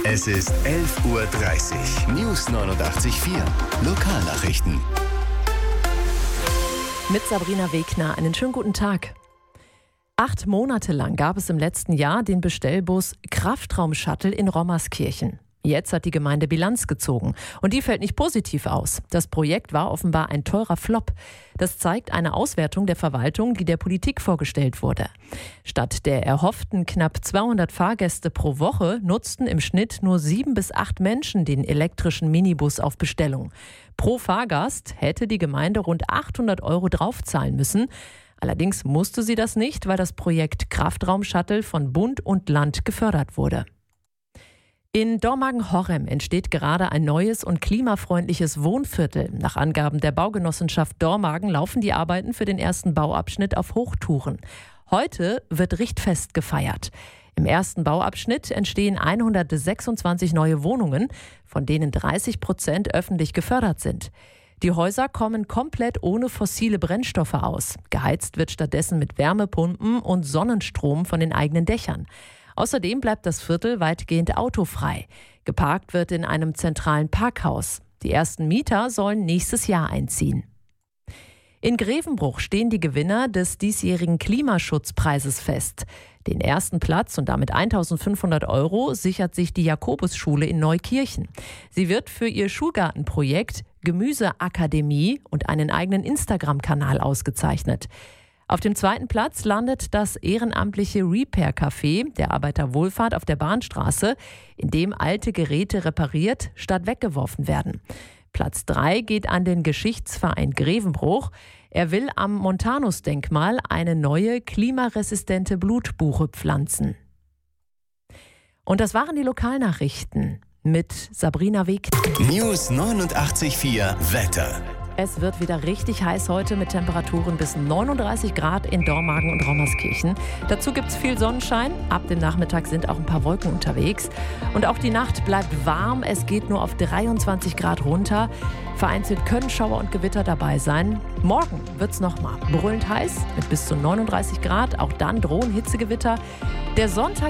Es ist 11:30 Uhr. News 89.4. Lokalnachrichten. Mit Sabrina Wegner. Einen schönen guten Tag. 8 Monate lang gab es im letzten Jahr den Bestellbus Kraftraum-Shuttle in Rommerskirchen. Jetzt hat die Gemeinde Bilanz gezogen und die fällt nicht positiv aus. Das Projekt war offenbar ein teurer Flop. Das zeigt eine Auswertung der Verwaltung, die der Politik vorgestellt wurde. Statt der erhofften knapp 200 Fahrgäste pro Woche nutzten im Schnitt nur 7 bis 8 Menschen den elektrischen Minibus auf Bestellung. Pro Fahrgast hätte die Gemeinde rund 800 € draufzahlen müssen. Allerdings musste sie das nicht, weil das Projekt Kraftraum-Shuttle von Bund und Land gefördert wurde. In Dormagen-Horrem entsteht gerade ein neues und klimafreundliches Wohnviertel. Nach Angaben der Baugenossenschaft Dormagen laufen die Arbeiten für den ersten Bauabschnitt auf Hochtouren. Heute wird Richtfest gefeiert. Im ersten Bauabschnitt entstehen 126 neue Wohnungen, von denen 30% öffentlich gefördert sind. Die Häuser kommen komplett ohne fossile Brennstoffe aus. Geheizt wird stattdessen mit Wärmepumpen und Sonnenstrom von den eigenen Dächern. Außerdem bleibt das Viertel weitgehend autofrei. Geparkt wird in einem zentralen Parkhaus. Die ersten Mieter sollen nächstes Jahr einziehen. In Grevenbruch stehen die Gewinner des diesjährigen Klimaschutzpreises fest. Den ersten Platz und damit 1.500 € sichert sich die Jakobusschule in Neukirchen. Sie wird für ihr Schulgartenprojekt Gemüseakademie und einen eigenen Instagram-Kanal ausgezeichnet. Auf dem zweiten Platz landet das ehrenamtliche Repair-Café der Arbeiterwohlfahrt auf der Bahnstraße, in dem alte Geräte repariert statt weggeworfen werden. Platz 3 geht an den Geschichtsverein Grevenbruch. Er will am Montanus-Denkmal eine neue klimaresistente Blutbuche pflanzen. Und das waren die Lokalnachrichten mit Sabrina Wegner. News 89.4 Wetter. Es wird wieder richtig heiß heute mit Temperaturen bis 39 Grad in Dormagen und Rommerskirchen. Dazu gibt es viel Sonnenschein. Ab dem Nachmittag sind auch ein paar Wolken unterwegs. Und auch die Nacht bleibt warm. Es geht nur auf 23 Grad runter. Vereinzelt können Schauer und Gewitter dabei sein. Morgen wird es nochmal brüllend heiß mit bis zu 39 Grad. Auch dann drohen Hitzegewitter. Der Sonntag